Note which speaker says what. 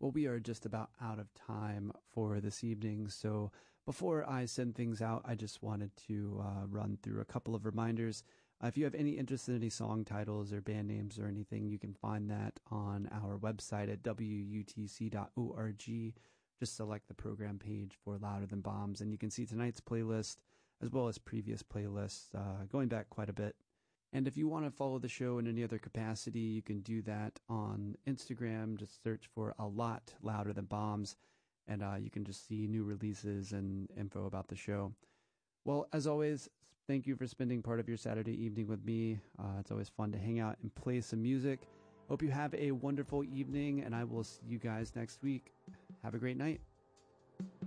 Speaker 1: Well, we are just about out of time for this evening, so before I send things out, I just wanted to run through a couple of reminders. If you have any interest in any song titles or band names or anything, you can find that on our website at wutc.org. Just select the program page for Louder Than Bombs, and you can see tonight's playlist as well as previous playlists going back quite a bit. And if you want to follow the show in any other capacity, you can do that on Instagram. Just search for A Lot Louder Than Bombs, and you can just see new releases and info about the show. Well, as always, thank you for spending part of your Saturday evening with me. It's always fun to hang out and play some music. Hope you have a wonderful evening, and I will see you guys next week. Have a great night.